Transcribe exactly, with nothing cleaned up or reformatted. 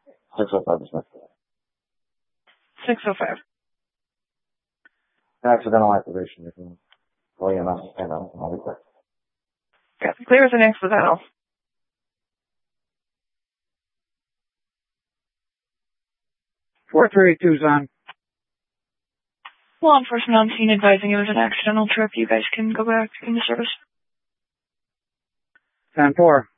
six oh five dismissed. six oh five. Accidental activation. You can call E M S and I'll, I'll be quick. Got the clear as an accidental. four thirty-two's on. Law enforcement on scene advising it was an accidental trip. You guys can go back into service. ten four.